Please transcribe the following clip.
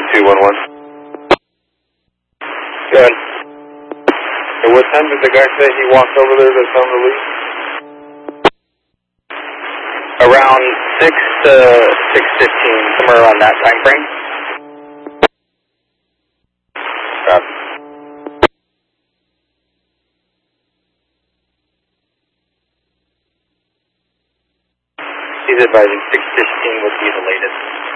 211. Good. At what time did the guy say he walked over there to sound the lead? Around 6 to 6:15, somewhere around that time frame. Copy. He's advising 6:15 would be the latest.